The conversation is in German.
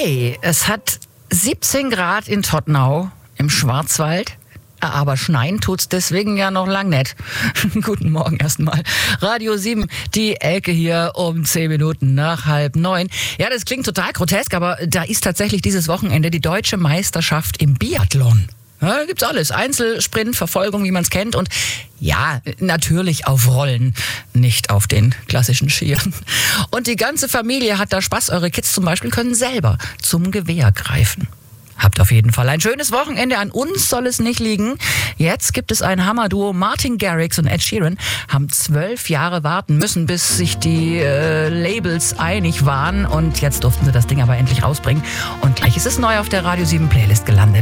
Hey, es hat 17 Grad in Todtnau im Schwarzwald. Aber schneien tut's deswegen ja noch lang nicht. Guten Morgen erstmal. Radio 7, die Elke hier um 10 Minuten nach 8:30. Ja, das klingt total grotesk, aber da ist tatsächlich dieses Wochenende die deutsche Meisterschaft im Biathlon. Ja, da gibt's alles. Einzelsprint, Verfolgung, wie man es kennt. Und ja, natürlich auf Rollen, nicht auf den klassischen Skiern. Und die ganze Familie hat da Spaß. Eure Kids zum Beispiel können selber zum Gewehr greifen. Habt auf jeden Fall ein schönes Wochenende. An uns soll es nicht liegen. Jetzt gibt es ein Hammerduo. Martin Garrix und Ed Sheeran haben 12 Jahre warten müssen, bis sich die Labels einig waren. Und jetzt durften sie das Ding aber endlich rausbringen. Und gleich ist es neu auf der Radio 7 Playlist gelandet.